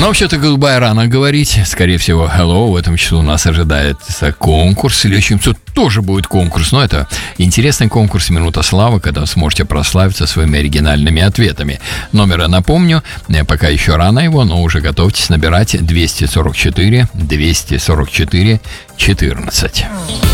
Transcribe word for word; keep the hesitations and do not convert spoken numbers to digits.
Но вообще-то голубая рано говорить. Скорее всего, hello, в этом часу нас ожидает конкурс. В следующем часу тоже будет конкурс. Но это интересный конкурс «Минута славы», когда вы сможете прославиться своими оригинальными ответами. Номера напомню, пока еще рано его, но уже готовьтесь набирать двести сорок четыре двести сорок четыре четырнадцать.